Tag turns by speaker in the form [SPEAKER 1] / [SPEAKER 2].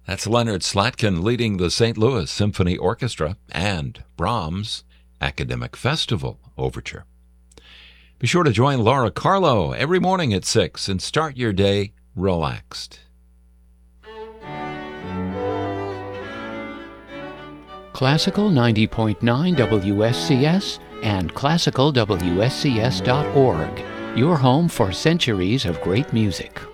[SPEAKER 1] That's Leonard Slatkin leading the St. Louis Symphony Orchestra and Brahms' Academic Festival Overture. Be sure to join Laura Carlo every morning at 6 and start your day relaxed.
[SPEAKER 2] Classical 90.9 WSCS and classicalwscs.org, your home for centuries of great music.